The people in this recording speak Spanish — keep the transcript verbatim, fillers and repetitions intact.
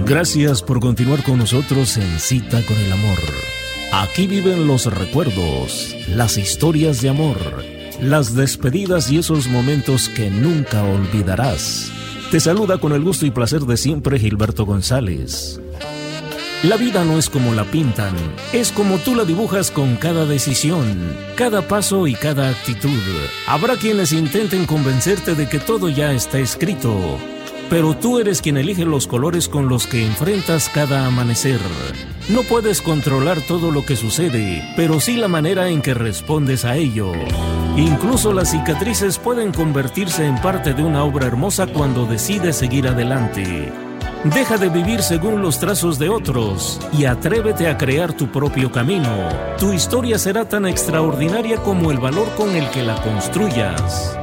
Gracias por continuar con nosotros en Cita con el Amor. Aquí viven los recuerdos, las historias de amor, las despedidas y esos momentos que nunca olvidarás. Te saluda con el gusto y placer de siempre Gilberto González. La vida no es como la pintan, es como tú la dibujas con cada decisión, cada paso y cada actitud. Habrá quienes intenten convencerte de que todo ya está escrito, pero tú eres quien elige los colores con los que enfrentas cada amanecer. No puedes controlar todo lo que sucede, pero sí la manera en que respondes a ello. Incluso las cicatrices pueden convertirse en parte de una obra hermosa cuando decides seguir adelante. Deja de vivir según los trazos de otros y atrévete a crear tu propio camino. Tu historia será tan extraordinaria como el valor con el que la construyas.